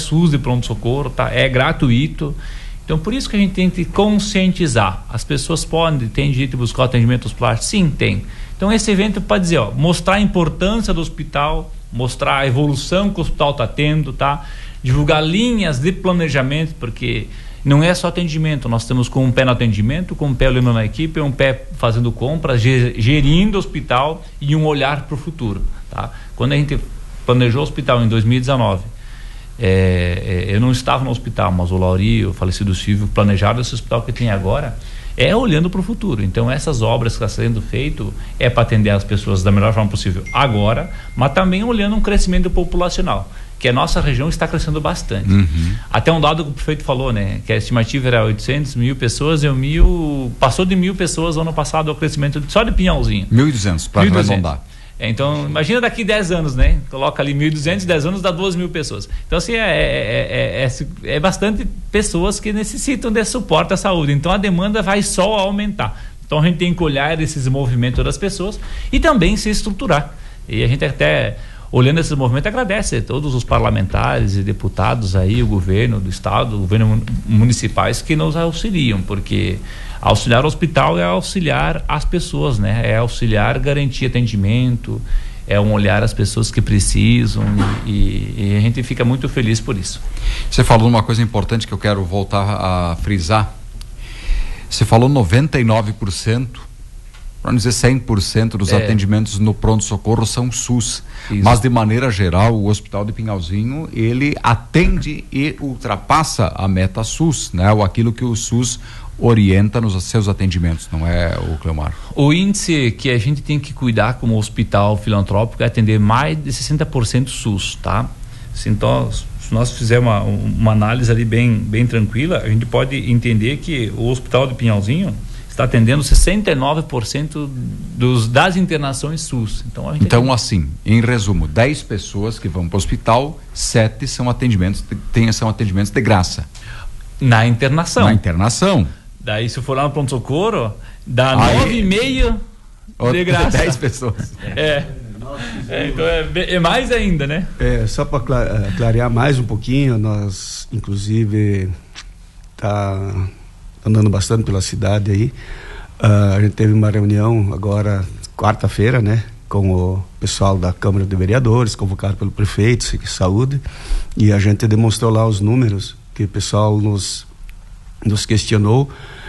SUS de pronto-socorro, tá? É gratuito. Então, por isso que a gente tem que conscientizar. As pessoas podem, tem direito de buscar o atendimento hospitalar? Sim, tem. Então, esse evento pode dizer, mostrar a importância do hospital, mostrar a evolução que o hospital está tendo, tá? Divulgar linhas de planejamento, porque não é só atendimento, nós temos com um pé no atendimento, com um pé olhando na equipe, um pé fazendo compras, gerindo o hospital e um olhar para o futuro, tá? Quando a gente planejou o hospital em 2019, eu não estava no hospital, mas o Lauri, o falecido Silvio, planejaram esse hospital que tem agora, olhando para o futuro. Então, essas obras que estão sendo feitas é para atender as pessoas da melhor forma possível agora, mas também olhando um crescimento populacional, que a nossa região está crescendo bastante. Até um dado que o prefeito falou, né, que a estimativa era 800 mil pessoas, passou de 1.000 pessoas ano passado o crescimento só de Pinhalzinho. 1.200 para arredondar. Então, imagina daqui 10 anos, né? Coloca ali 1.200, 10 anos dá 2.000 pessoas. Então, assim, é bastante pessoas que necessitam desse suporte à saúde. Então, a demanda vai só aumentar. Então, a gente tem que olhar esses movimentos das pessoas e também se estruturar. E a gente até, olhando esse movimento, agradece a todos os parlamentares e deputados aí, o governo do estado, o governo municipais que nos auxiliam, porque auxiliar o hospital é auxiliar as pessoas, né? É auxiliar, garantir atendimento, é um olhar às pessoas que precisam e a gente fica muito feliz por isso. Você falou uma coisa importante que eu quero voltar a frisar. Você falou 99%, para não dizer 100% dos atendimentos no pronto-socorro são SUS. Isso. Mas de maneira geral, o Hospital de Pinhalzinho, ele atende e ultrapassa a meta SUS, né? Ou aquilo que o SUS orienta nos seus atendimentos, não é, o Cleomar? O índice que a gente tem que cuidar como hospital filantrópico é atender mais de 60% SUS, tá? Então, se nós fizermos uma análise ali bem tranquila, a gente pode entender que o Hospital de Pinhalzinho está atendendo 69% das internações SUS. Então, assim, em resumo, 10 pessoas que vão para o hospital, 7 são atendimentos de graça. Na internação. Daí, se for lá no pronto-socorro, dá 9,5 de graça. 10 pessoas. Então é mais ainda, né? Só para clarear mais um pouquinho, nós, inclusive, tá andando bastante pela cidade aí. A gente teve uma reunião agora, quarta-feira, né? Com o pessoal da Câmara de Vereadores, convocado pelo prefeito de saúde, e a gente demonstrou lá os números que o pessoal nos questionou,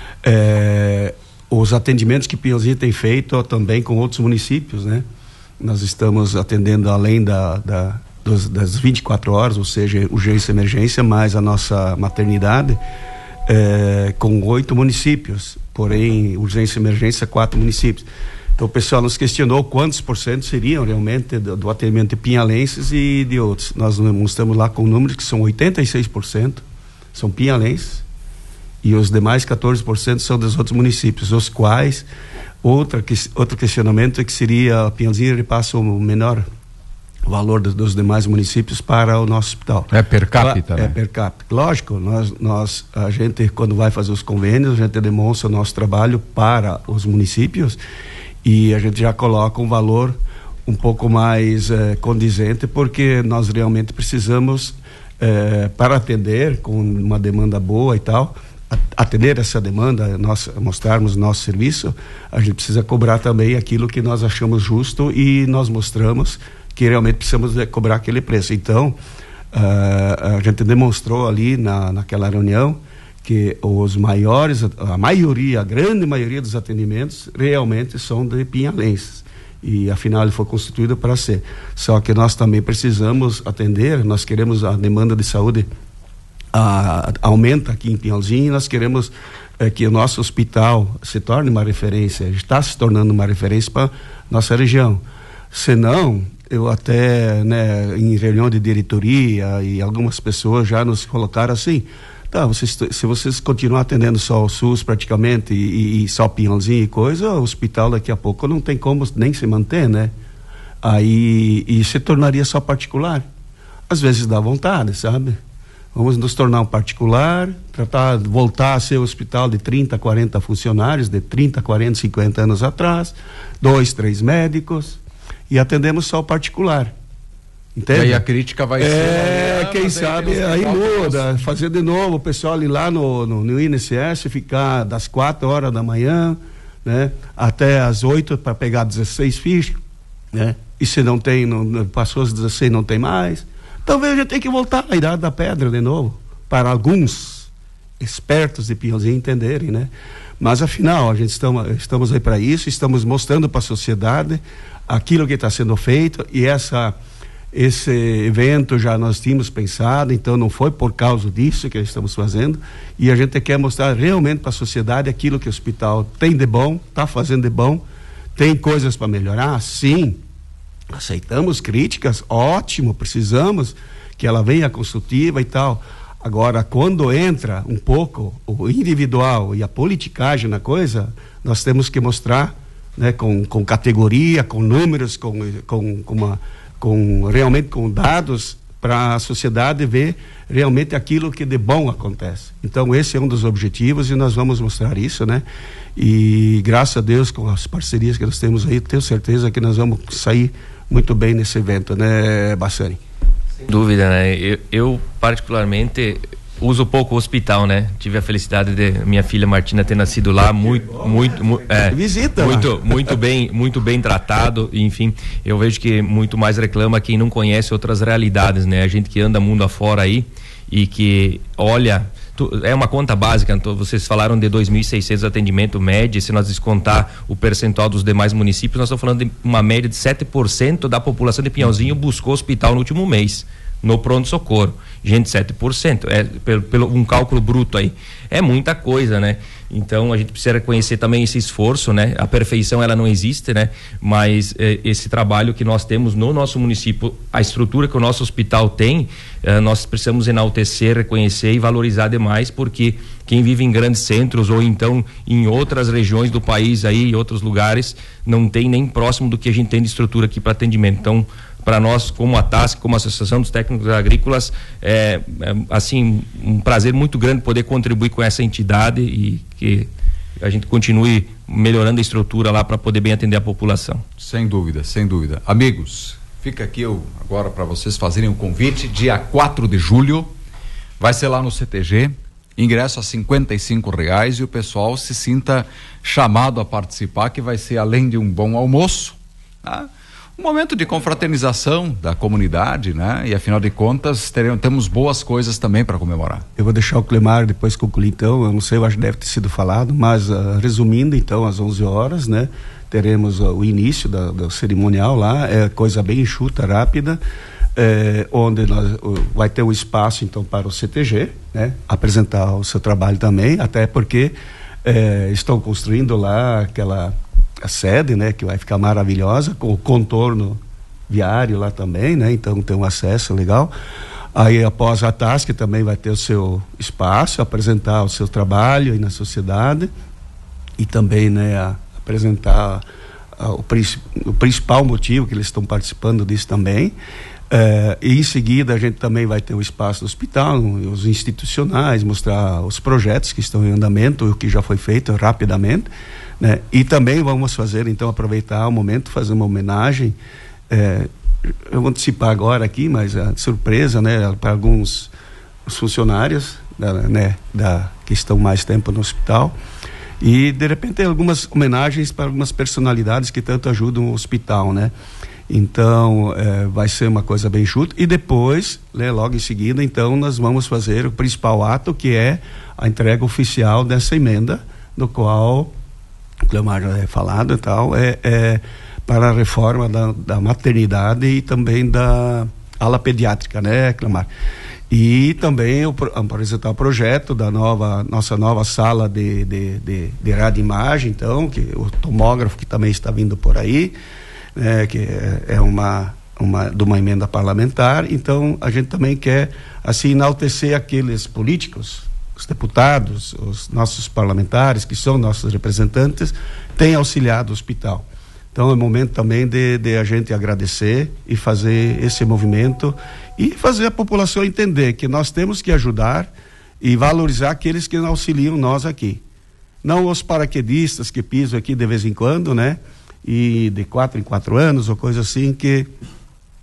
os atendimentos que Pinhalzinho tem feito também com outros municípios, né? Nós estamos atendendo além das 24 horas, ou seja, urgência e emergência, mais a nossa maternidade, com 8 municípios, porém urgência e emergência 4 municípios. Então o pessoal nos questionou quantos % seriam realmente do atendimento de pinhalenses e de outros. Nós mostramos lá com números que são 86% são pinhalenses e os demais 14% são dos outros municípios, os quais outro questionamento é que seria a Pinhalzinho repassa o menor valor dos demais municípios para o nosso hospital. É per capita, né? É per capita. Lógico, a gente, quando vai fazer os convênios, a gente demonstra o nosso trabalho para os municípios e a gente já coloca um valor um pouco mais condizente, porque nós realmente precisamos, para atender com uma demanda boa e tal, atender essa demanda, mostrarmos nosso serviço, a gente precisa cobrar também aquilo que nós achamos justo e nós mostramos que realmente precisamos cobrar aquele preço. Então, a gente demonstrou ali naquela reunião que a grande maioria dos atendimentos realmente são de pinhalenses. E afinal ele foi constituído para ser. Só que nós também precisamos atender, nós queremos a demanda de saúde aumenta aqui em Pinhalzinho, nós queremos que o nosso hospital se torne uma referência, está se tornando uma referência para nossa região. Senão, eu até, em reunião de diretoria e algumas pessoas já nos colocaram assim, tá, se vocês continuar atendendo só o SUS praticamente e só Pinhalzinho e coisa, o hospital daqui a pouco não tem como nem se manter, né? Aí, e se tornaria só particular. Às vezes dá vontade, sabe? Vamos nos tornar um particular, voltar a ser um hospital de 30, 40 funcionários, de 30, 40, 50 anos atrás, 2, 3 médicos, e atendemos só o particular. Entende? E aí a crítica vai ser... quem sabe aí muda, fazer de novo o pessoal ir lá no INSS, ficar das 4 horas da manhã, né, até as 8 para pegar 16 fichas, né? E se não tem, passou as 16, não tem mais. Talvez a gente tenha que voltar à idade da pedra de novo, para alguns espertos de Pinhalzinho entenderem, né? Mas afinal, a gente estamos aí para isso, estamos mostrando para a sociedade aquilo que está sendo feito, e esse evento já nós tínhamos pensado, então não foi por causa disso que estamos fazendo, e a gente quer mostrar realmente para a sociedade aquilo que o hospital tem de bom, está fazendo de bom. Tem coisas para melhorar? Sim. Aceitamos críticas, ótimo, precisamos que ela venha construtiva e tal. Agora, quando entra um pouco o individual e a politicagem na coisa, nós temos que mostrar, né, com categoria, com números, realmente com dados, para a sociedade ver realmente aquilo que de bom acontece. Então esse é um dos objetivos e nós vamos mostrar isso, né? E graças a Deus, com as parcerias que nós temos aí, tenho certeza que nós vamos sair muito bem nesse evento, né, Bassani? Sem dúvida, né? Eu particularmente uso pouco o hospital, né? Tive a felicidade de minha filha Martina ter nascido lá, visita, muito bem tratado. Enfim, eu vejo que muito mais reclama quem não conhece outras realidades, né? A gente que anda mundo afora aí e que olha, é uma conta básica. Então, vocês falaram de 2.600 atendimento médio. Se nós descontar o percentual dos demais municípios, nós estamos falando de uma média de 7% da população de Pinhalzinho buscou hospital no último mês, no pronto-socorro. Gente, 7%, pelo um cálculo bruto aí, é muita coisa, né? Então a gente precisa reconhecer também esse esforço, né? A perfeição, ela não existe, né? Mas esse trabalho que nós temos no nosso município, a estrutura que o nosso hospital tem, nós precisamos enaltecer, reconhecer e valorizar demais, porque quem vive em grandes centros ou então em outras regiões do país aí, em outros lugares, não tem nem próximo do que a gente tem de estrutura aqui para atendimento. Então, para nós, como a TASC, como a Associação dos Técnicos Agrícolas, assim, um prazer muito grande poder contribuir com essa entidade e que a gente continue melhorando a estrutura lá para poder bem atender a população. Sem dúvida, sem dúvida. Amigos, fica aqui agora para vocês fazerem um convite. Dia 4 de julho, vai ser lá no CTG, ingresso a R$55, e o pessoal se sinta chamado a participar, que vai ser, além de um bom almoço, tá? Um momento de confraternização da comunidade, né? E afinal de contas temos boas coisas também para comemorar. Eu vou deixar o Clemar depois concluir, então. Eu não sei, eu acho que deve ter sido falado, mas resumindo, então, às 11 horas, né? Teremos o início do cerimonial lá, é coisa bem enxuta, rápida, onde vai ter um espaço, então, para o CTG, né? Apresentar o seu trabalho também, até porque estão construindo lá a sede, né, que vai ficar maravilhosa, com o contorno viário lá também, né, então tem um acesso legal. Aí após a TASC também vai ter o seu espaço, apresentar o seu trabalho aí na sociedade e também, né, apresentar o principal motivo que eles estão participando disso também. E em seguida a gente também vai ter o espaço do hospital, os institucionais, mostrar os projetos que estão em andamento, o que já foi feito rapidamente, né? E também vamos fazer, então, aproveitar o momento, fazer uma homenagem, eu vou antecipar agora aqui, mas a surpresa, né, para alguns funcionários, que estão mais tempo no hospital, e de repente tem algumas homenagens para algumas personalidades que tanto ajudam o hospital, né? Então vai ser uma coisa bem enxuta, e depois, né, logo em seguida, então nós vamos fazer o principal ato, que é a entrega oficial dessa emenda, no qual o Clemar já é falado e tal, para a reforma da maternidade e também da ala pediátrica, né, Clemar? E também apresentar o projeto da nossa nova sala de radioimagem, então, que o tomógrafo que também está vindo por aí, que é de uma emenda parlamentar. Então a gente também quer assim enaltecer aqueles políticos, os deputados, os nossos parlamentares, que são nossos representantes, têm auxiliado o hospital. Então é momento também de a gente agradecer e fazer esse movimento e fazer a população entender que nós temos que ajudar e valorizar aqueles que auxiliam nós aqui. Não os paraquedistas que pisam aqui de vez em quando, né? E de 4 em 4 anos ou coisa assim, que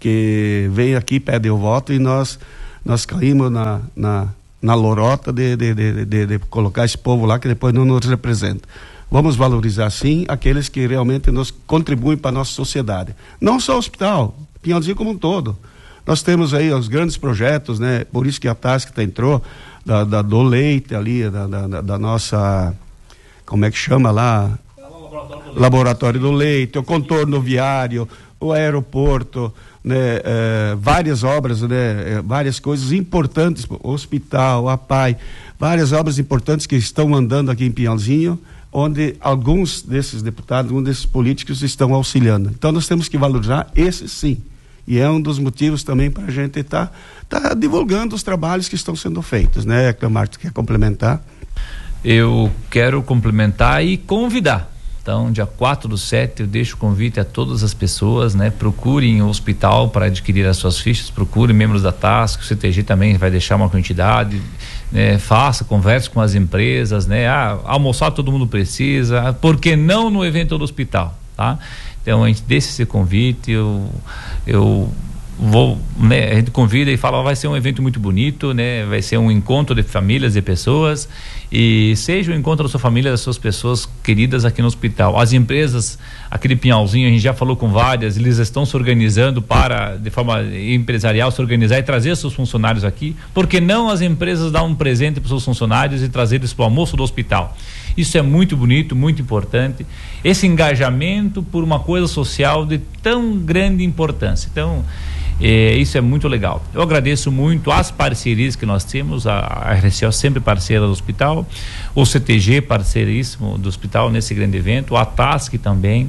que vêm aqui, pedem o voto e nós caímos na lorota de colocar esse povo lá que depois não nos representa. Vamos valorizar sim aqueles que realmente nos contribuem para a nossa sociedade. Não só o hospital, Pinhalzinho como um todo. Nós temos aí os grandes projetos, né? Por isso que a TASC entrou, do leite ali, da nossa, como é que chama lá? Laboratório do Leite, o contorno viário, o aeroporto, né? Várias obras, né? Várias coisas importantes, o hospital, a PAI, várias obras importantes que estão andando aqui em Pinhalzinho, onde alguns desses deputados, alguns desses políticos estão auxiliando. Então nós temos que valorizar esse sim. E é um dos motivos também para a gente tá divulgando os trabalhos que estão sendo feitos, né? Cleomar, tu quer complementar? Eu quero complementar e convidar. Então, dia 4/7, eu deixo o convite a todas as pessoas, né? Procurem o hospital para adquirir as suas fichas, procurem membros da TASC, o CTG também vai deixar uma quantidade, né? Converse com as empresas, né? Almoçar todo mundo precisa, por que não no evento do hospital, tá? Então, a gente deixa esse convite, eu vou, né? A gente convida e fala, vai ser um evento muito bonito, né? Vai ser um encontro de famílias, de pessoas, e seja um encontro da sua família, das suas pessoas queridas aqui no hospital. As empresas, aquele Pinhalzinho, a gente já falou com várias, eles estão se organizando para, de forma empresarial, se organizar e trazer seus funcionários aqui. Por que não as empresas dar um presente para os seus funcionários e trazer eles para o almoço do hospital? Isso é muito bonito, muito importante. Esse engajamento por uma coisa social de tão grande importância. Então, isso é muito legal. Eu agradeço muito as parcerias que nós temos, a RCO sempre parceira do hospital, o CTG parceiríssimo do hospital nesse grande evento, a TASC também,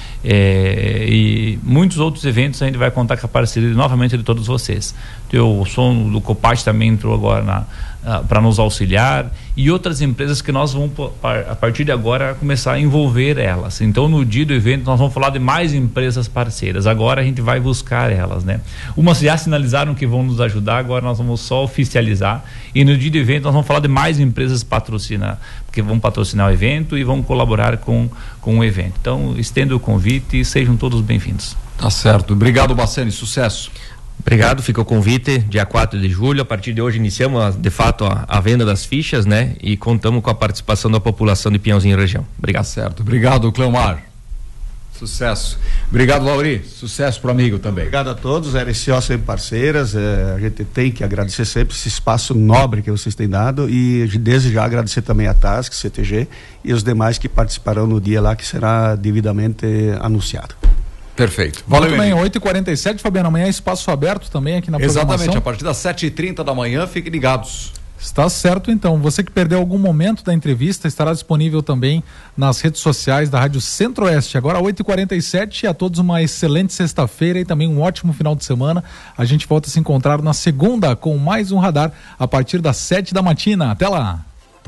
e muitos outros eventos a gente vai contar com a parceria novamente de todos vocês. O som do Copart também entrou agora para nos auxiliar, e outras empresas que nós vamos a partir de agora começar a envolver elas. Então, no dia do evento nós vamos falar de mais empresas parceiras. Agora a gente vai buscar elas, né? Umas já sinalizaram que vão nos ajudar, agora nós vamos só oficializar, e no dia do evento nós vamos falar de mais empresas porque vão patrocinar o evento e vão colaborar com o evento. Então, estendo o convite e sejam todos bem-vindos. Tá certo. Obrigado, Bassani. Sucesso. Obrigado, fica o convite, dia 4 de julho, a partir de hoje iniciamos de fato a venda das fichas, né? E contamos com a participação da população de Pinhalzinho e região. Obrigado. Certo, obrigado, Cleomar. Sucesso. Obrigado, Lauri. Sucesso pro amigo também. Obrigado a todos, RCO sempre parceiras, a gente tem que agradecer sempre esse espaço nobre que vocês têm dado, e desde já agradecer também a TASC, CTG e os demais que participarão no dia lá, que será devidamente anunciado. Perfeito. Valeu. Muito bem, 8h47, Fabiano, amanhã é espaço aberto também aqui na programação. Exatamente, a partir das 7h30 da manhã, fiquem ligados. Está certo, então. Você que perdeu algum momento da entrevista, estará disponível também nas redes sociais da Rádio Centro-Oeste. Agora 8h47, a todos uma excelente sexta-feira e também um ótimo final de semana. A gente volta a se encontrar na segunda com mais um Radar a partir das 7 da matina. Até lá!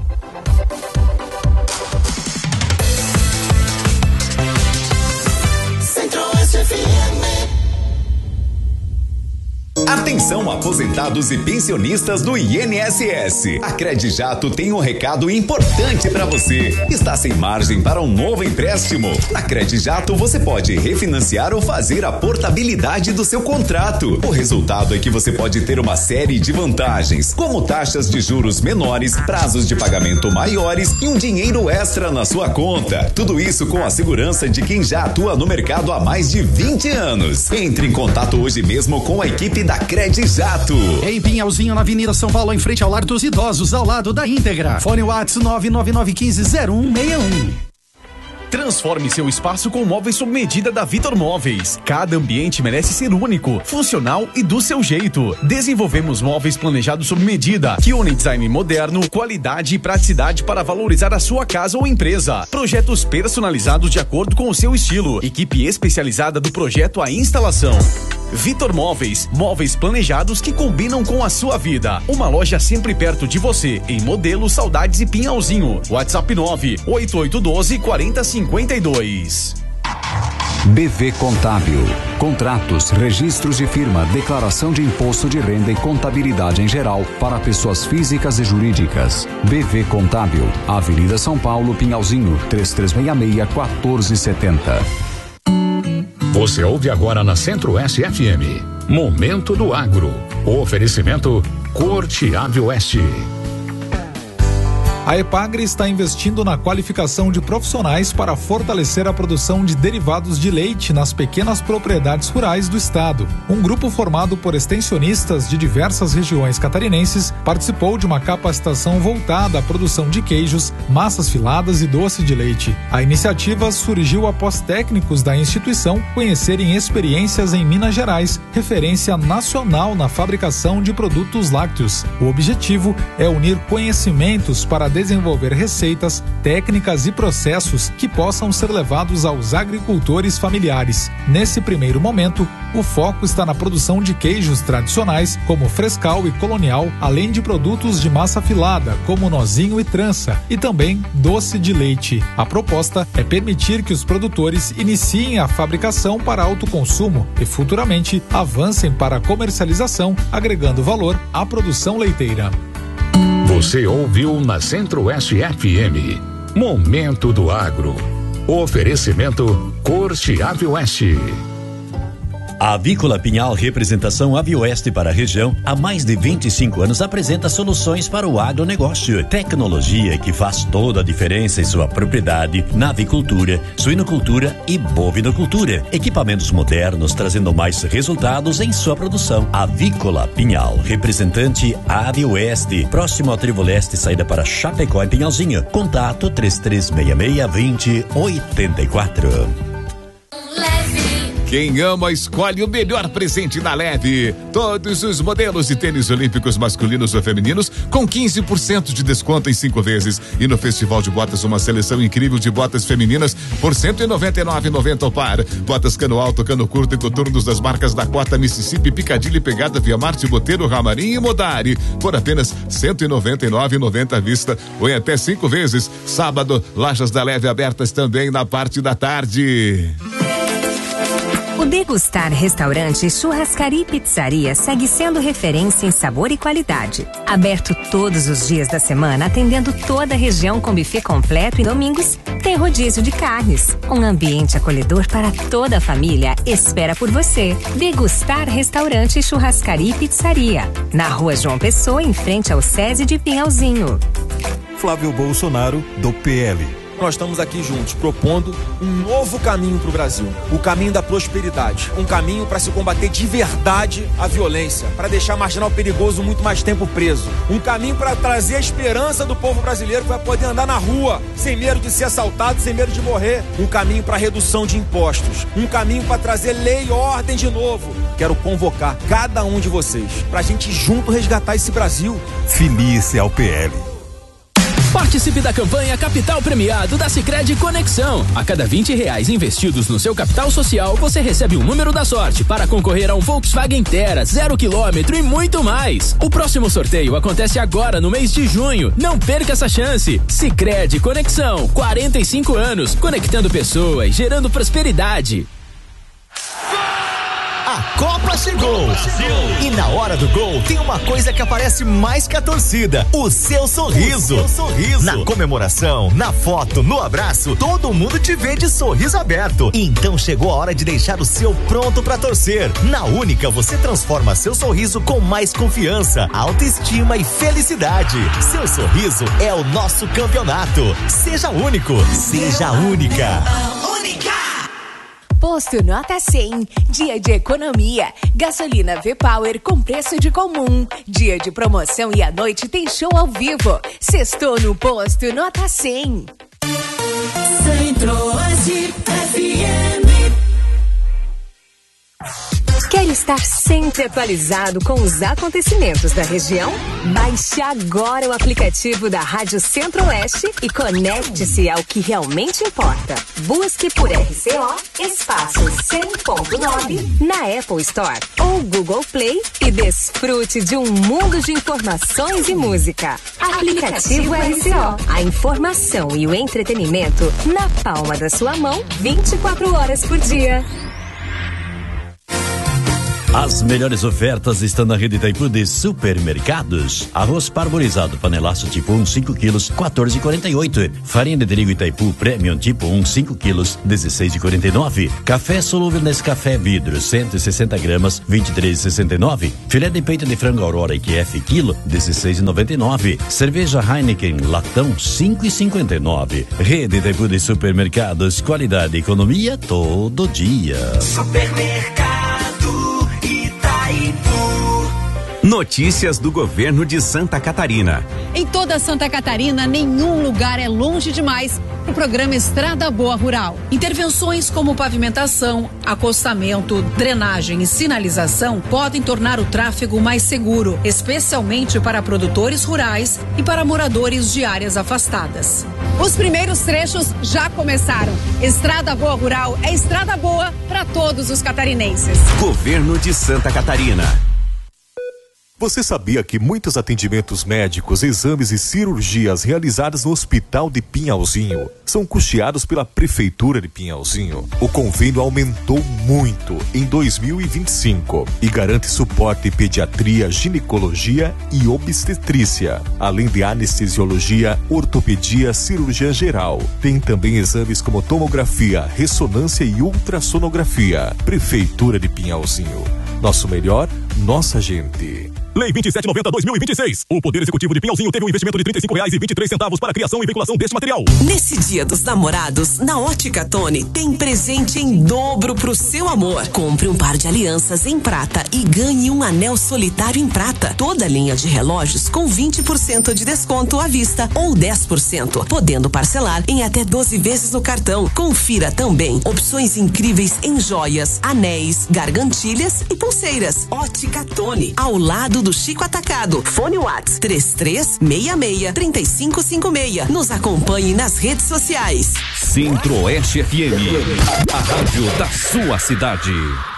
Atenção, aposentados e pensionistas do INSS. A Credijato tem um recado importante para você. Está sem margem para um novo empréstimo? Na Credijato você pode refinanciar ou fazer a portabilidade do seu contrato. O resultado é que você pode ter uma série de vantagens, como taxas de juros menores, prazos de pagamento maiores e um dinheiro extra na sua conta. Tudo isso com a segurança de quem já atua no mercado há mais de 20 anos. Entre em contato hoje mesmo com a equipe da Credijato. Em Pinhalzinho, na Avenida São Paulo, em frente ao Lar dos Idosos, ao lado da Íntegra. Fone WhatsApp 999150161. Transforme seu espaço com móveis sob medida da Vitor Móveis. Cada ambiente merece ser único, funcional e do seu jeito. Desenvolvemos móveis planejados sob medida, que unem design moderno, qualidade e praticidade para valorizar a sua casa ou empresa. Projetos personalizados de acordo com o seu estilo. Equipe especializada do projeto à instalação. Vitor Móveis, móveis planejados que combinam com a sua vida. Uma loja sempre perto de você, em Modelo, Saudades e Pinhalzinho. WhatsApp 98812-4052. BV Contábil. Contratos, registros de firma, declaração de imposto de renda e contabilidade em geral para pessoas físicas e jurídicas. BV Contábil, Avenida São Paulo, Pinhalzinho, 3366-1470. Você ouve agora na Centro-Oeste FM. Momento do Agro. Oferecimento Corte Ave Oeste. A Epagre está investindo na qualificação de profissionais para fortalecer a produção de derivados de leite nas pequenas propriedades rurais do estado. Um grupo formado por extensionistas de diversas regiões catarinenses participou de uma capacitação voltada à produção de queijos, massas filadas e doce de leite. A iniciativa surgiu após técnicos da instituição conhecerem experiências em Minas Gerais, referência nacional na fabricação de produtos lácteos. O objetivo é unir conhecimentos para desenvolver receitas, técnicas e processos que possam ser levados aos agricultores familiares. Nesse primeiro momento, o foco está na produção de queijos tradicionais, como Frescal e Colonial, além de produtos de massa filada, como nozinho e trança, e também doce de leite. A proposta é permitir que os produtores iniciem a fabricação para autoconsumo e futuramente avancem para a comercialização, agregando valor à produção leiteira. Você ouviu na Centro-Oeste FM. Momento do Agro. Oferecimento Corte Ave Oeste. A Avícola Pinhal Representação Avioeste para a região, há mais de 25 anos apresenta soluções para o agronegócio. Tecnologia que faz toda a diferença em sua propriedade na avicultura, suinocultura e bovinocultura. Equipamentos modernos trazendo mais resultados em sua produção. Avícola Pinhal, representante Avioeste, próximo ao Trevo Leste, saída para Chapecó em Pinhalzinho. Contato 3366-2084. Quem ama, escolhe o melhor presente na Leve. Todos os modelos de tênis olímpicos masculinos ou femininos com 15% de desconto em 5 vezes. E no Festival de Botas, uma seleção incrível de botas femininas por R$ 199,90 ao par. Botas cano alto, cano curto e coturnos das marcas Dakota, Mississippi, Piccadilly, Pegada, Via Marte, Boteiro, Ramarim e Modari. Por apenas R$ 199,90 à vista ou em até 5 vezes. Sábado, lojas da Leve abertas também na parte da tarde. O Degustar Restaurante, Churrascaria e Pizzaria segue sendo referência em sabor e qualidade. Aberto todos os dias da semana, atendendo toda a região com buffet completo e domingos tem rodízio de carnes. Um ambiente acolhedor para toda a família espera por você. Degustar Restaurante, Churrascaria e Pizzaria. Na Rua João Pessoa, em frente ao SESI de Pinhalzinho. Flávio Bolsonaro, do PL. Nós estamos aqui juntos, propondo um novo caminho para o Brasil. O caminho da prosperidade. Um caminho para se combater de verdade a violência. Para deixar marginal perigoso muito mais tempo preso. Um caminho para trazer a esperança do povo brasileiro que vai poder andar na rua, sem medo de ser assaltado, sem medo de morrer. Um caminho para redução de impostos. Um caminho para trazer lei e ordem de novo. Quero convocar cada um de vocês para a gente junto resgatar esse Brasil. Filie-se ao PL. Participe da campanha Capital Premiado da Sicredi Conexão. A cada R$20 investidos no seu capital social, você recebe um número da sorte para concorrer a um Volkswagen Terra 0 km e muito mais. O próximo sorteio acontece agora no mês de junho. Não perca essa chance. Sicredi Conexão, 45 anos, conectando pessoas, gerando prosperidade. A Copa chegou! E na hora do gol tem uma coisa que aparece mais que a torcida: o seu sorriso. Na comemoração, na foto, no abraço, todo mundo te vê de sorriso aberto. Então chegou a hora de deixar o seu pronto pra torcer. Na Única você transforma seu sorriso com mais confiança, autoestima e felicidade. Seu sorriso é o nosso campeonato. Seja único, seja única. Posto Nota 100, dia de economia. Gasolina V-Power com preço de comum. Dia de promoção e à noite tem show ao vivo. Sextou no Posto Nota 100. Centro-Oeste FM. Quer estar sempre atualizado com os acontecimentos da região? Baixe agora o aplicativo da Rádio Centro-Oeste e conecte-se ao que realmente importa. Busque por RCO Espaço 100.9 na Apple Store ou Google Play e desfrute de um mundo de informações e música. Aplicativo RCO. A informação e o entretenimento na palma da sua mão, 24 horas por dia. As melhores ofertas estão na rede Itaipu de supermercados. Arroz parboilizado panelaço tipo 1, 5 quilos, 14,48. Farinha de trigo Itaipu Premium tipo 1, 5 quilos, 16,49. Café solúvel Nescafé vidro, 160 gramas, 23,69. Filé de peito de frango Aurora IQF quilo, 16,99. Cerveja Heineken latão, 5,59. Rede Itaipu de supermercados, qualidade e economia todo dia. Supermercado Itaipu. Notícias do governo de Santa Catarina. Em toda Santa Catarina, nenhum lugar é longe demais para o programa Estrada Boa Rural. Intervenções como pavimentação, acostamento, drenagem e sinalização podem tornar o tráfego mais seguro, especialmente para produtores rurais e para moradores de áreas afastadas. Os primeiros trechos já começaram. Estrada Boa Rural é estrada boa para todos os catarinenses. Governo de Santa Catarina. Você sabia que muitos atendimentos médicos, exames e cirurgias realizadas no Hospital de Pinhalzinho são custeados pela Prefeitura de Pinhalzinho? O convênio aumentou muito em 2025 e garante suporte em pediatria, ginecologia e obstetrícia, além de anestesiologia, ortopedia, cirurgia geral. Tem também exames como tomografia, ressonância e ultrassonografia. Prefeitura de Pinhalzinho. Nosso melhor, nossa gente. Lei 2790/2026. O Poder Executivo de Pinhalzinho teve um investimento de R$ 35,23 para a criação e veiculação deste material. Nesse Dia dos Namorados, na Ótica Tony, tem presente em dobro pro seu amor. Compre um par de alianças em prata e ganhe um anel solitário em prata. Toda a linha de relógios com 20% de desconto à vista ou 10%, podendo parcelar em até 12 vezes no cartão. Confira também opções incríveis em joias, anéis, gargantilhas e pulseiras. Ótica Tony, ao lado do Chico Atacado. Fone Whats 3366-3556. Nos acompanhe nas redes sociais. Centro-Oeste FM, a rádio da sua cidade.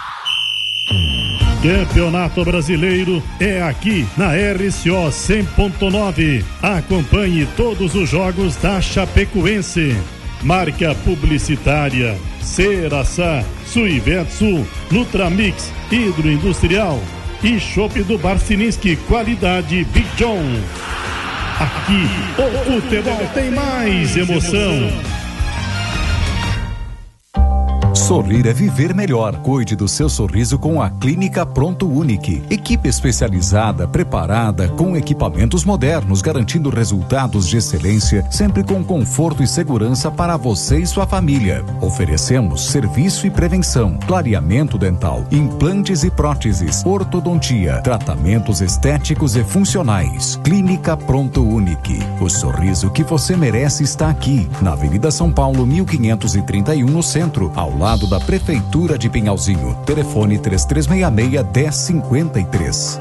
Campeonato Brasileiro é aqui na RCO 100.9. Acompanhe todos os jogos da Chapecoense. Marca publicitária Ceraçá, Suivetsu, Nutramix, Hidroindustrial e Chopp do Barcininski, qualidade Big John. Aqui o futebol tem mais emoção. Sorrir é viver melhor. Cuide do seu sorriso com a Clínica Pronto Unique. Equipe especializada, preparada, com equipamentos modernos, garantindo resultados de excelência, sempre com conforto e segurança para você e sua família. Oferecemos serviço e prevenção, clareamento dental, implantes e próteses, ortodontia, tratamentos estéticos e funcionais. Clínica Pronto Unique. O sorriso que você merece está aqui, na Avenida São Paulo, 1531, no centro, ao lado da Prefeitura de Pinhalzinho. Telefone 3366-1053.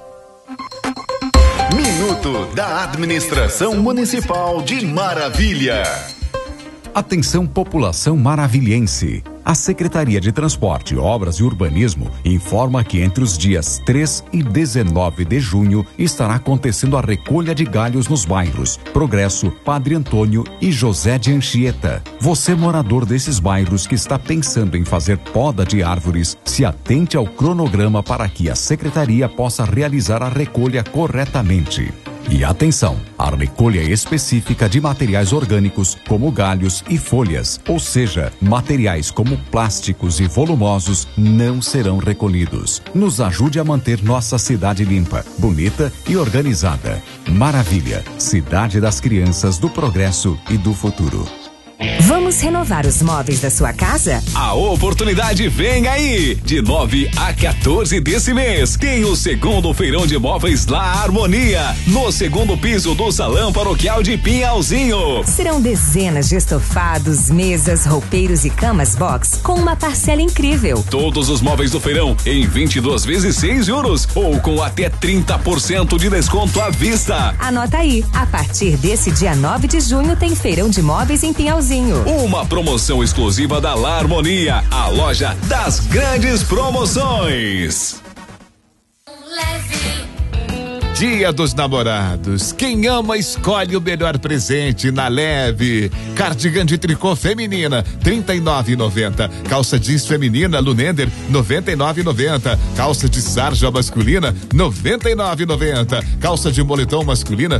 Minuto da Administração Municipal de Maravilha. Atenção, população maravilhense. A Secretaria de Transporte, Obras e Urbanismo informa que entre os dias 3 e 19 de junho estará acontecendo a recolha de galhos nos bairros Progresso, Padre Antônio e José de Anchieta. Você, morador desses bairros que está pensando em fazer poda de árvores, se atente ao cronograma para que a Secretaria possa realizar a recolha corretamente. E atenção, a recolha específica de materiais orgânicos como galhos e folhas, ou seja, materiais como plásticos e volumosos, não serão recolhidos. Nos ajude a manter nossa cidade limpa, bonita e organizada. Maravilha, cidade das crianças, do progresso e do futuro. Vamos renovar os móveis da sua casa? A oportunidade vem aí! De 9 a 14 desse mês, tem o segundo feirão de móveis La Harmonia, no segundo piso do Salão Paroquial de Pinhalzinho. Serão dezenas de estofados, mesas, roupeiros e camas box com uma parcela incrível. Todos os móveis do feirão em 22 vezes 6 euros ou com até 30% de desconto à vista. Anota aí, a partir desse dia 9 de junho tem feirão de móveis em Pinhalzinho. Uma promoção exclusiva da La Harmonia, a loja das grandes promoções. Dia dos Namorados. Quem ama escolhe o melhor presente na Leve. Cardigan de tricô feminina, R$39,90. Calça jeans feminina Lunender, R$99,90. Calça de sarja masculina, R$99,90. Calça de moletom masculina,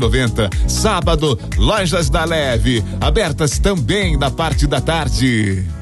R$59,90. Sábado, lojas da Leve, abertas também na parte da tarde.